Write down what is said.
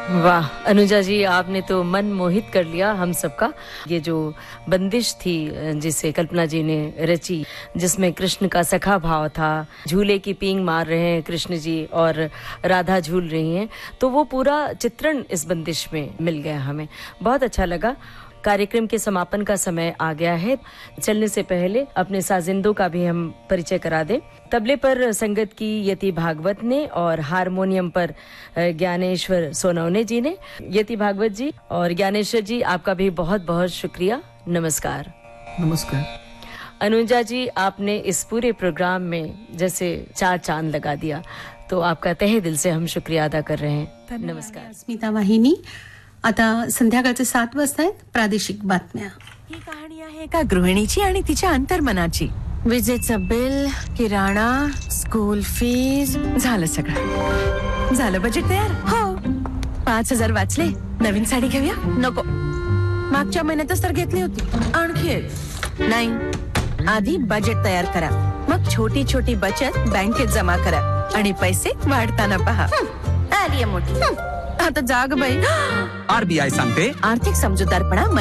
वाह अनुजा जी, आपने तो मन मोहित कर लिया हम सबका। ये जो बंदिश थी जिसे कल्पना जी ने रची, जिसमें कृष्ण का सखा भाव था, झूले की पींग मार रहे हैं कृष्ण जी और राधा झूल रही हैं, तो वो पूरा चित्रण इस बंदिश में मिल गया हमें। बहुत अच्छा लगा। कार्यक्रम के समापन का समय आ गया है। चलने से पहले अपने साजिंदों का भी हम परिचय करा दें। तबले पर संगत की यति भागवत ने और हारमोनियम पर ज्ञानेश्वर सोनवने जी ने। यति भागवत जी और ज्ञानेश्वर जी, आपका भी बहुत बहुत शुक्रिया। नमस्कार। नमस्कार। अनुजा जी, आपने इस पूरे प्रोग्राम में जैसे 4 चांद लगा दिया, तो आपका तहे दिल से हम शुक्रिया अदा कर रहे हैं। नमस्कार। स्मिता वाहिनी। आता संध्याकाळचे 7 वाजता आहेत प्रादेशिक बातम्या। ही कहाणी आहे एका गृहिणीची आणि तिच्या अंतर्मनाची। विजेचं बिल, किराणा, स्कूल फीज, झालं सगळं। झालं बजेट तयार? हो। 5,000 वाचले। नवीन साडी घेऊया? नको। मागच्या महिन्यातच तर घेतली होती। आणखी एक? नाही। आधी बजेट तयार करा, मग छोटी छोटी बचत बँकेत जमा करा आणि पैसे वाढताना पहा। आली मोठी। आता जाग बाई। आरबीआय सांगते, आर्थिक समजूतदारपणा